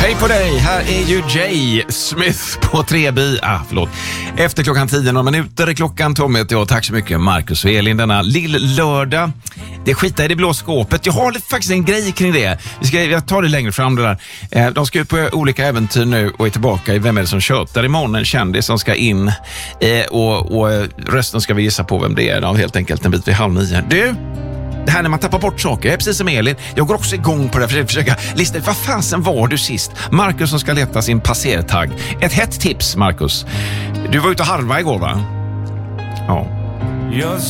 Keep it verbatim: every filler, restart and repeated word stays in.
Hej på dig, här är ju Jay Smith på tre B. Ah, förlåt. Efter klockan tio några minuter är klockan. Tom heter jag. Tack så mycket Marcus och Elin denna lill-lördag. Det skitar i det blå skåpet. Jag har faktiskt en grej kring det. Vi ska, jag tar det längre fram det där. Eh, de ska ut på olika äventyr nu och är tillbaka i Vem är det som tjötar imorgon. En kändis som ska in eh, och, och rösten ska vi gissa på vem det är. Då, helt enkelt en bit vid halv nio. Du! Det här när man tappar bort saker, precis som Elin. Jag går också igång på det för att försöka lista ut vad fasen var du sist. Marcus som ska leta sin passertagg. Ett hett tips, Marcus. Du var ute och harva igår, va? Ja.